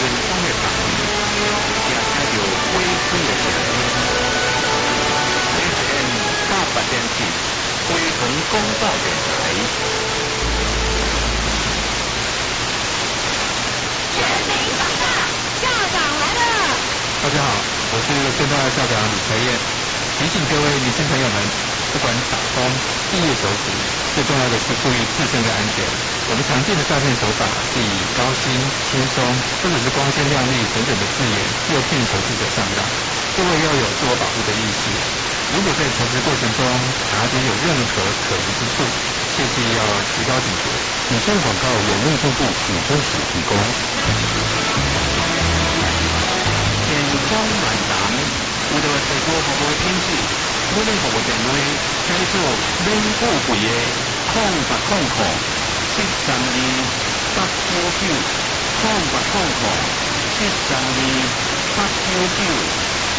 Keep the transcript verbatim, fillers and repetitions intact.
风的房，也听到飞飞的声音。F M 八八点七，飞鸿广播电台。 全民防大，校长来了！ 大家好，我是正大校长李才燕。提醒各位年轻朋友们，不管打工、毕业求职，最重要的是注意自身的安全。我们常见的诈骗手法是以高薪、轻松或者是光鲜亮丽等等的字眼诱骗求职者上当。各位要有自我保护的意识。如果在求职过程中察觉有任何可疑之处，切记要提高警觉。以上广告由内政部警政署提供。 健康漫谈，有着提高服务品质，我哋服务电话叫做免付费的空八空空七三二八九九空八空空七三二八九九。